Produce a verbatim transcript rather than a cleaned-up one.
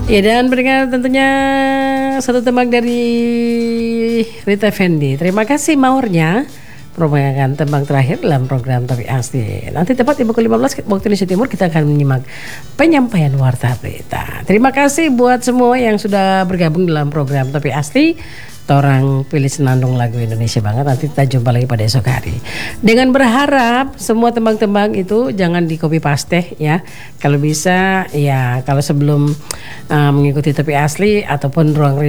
Ya, dan pendengar tentunya satu tembang dari Rita Effendy. Terima kasih Maurnya merupakan tembang terakhir dalam program Topik Asli. Nanti tepat di pukul lima belas waktu Indonesia Timur kita akan menyimak penyampaian warta berita. Terima kasih buat semua yang sudah bergabung dalam program Topik Asli. Torang pilih senandung lagu Indonesia banget. Nanti kita jumpa lagi pada esok hari. Dengan berharap semua tembang-tembang itu jangan di copy paste ya. Kalau bisa ya, kalau sebelum uh, mengikuti Topik Asli ataupun ruang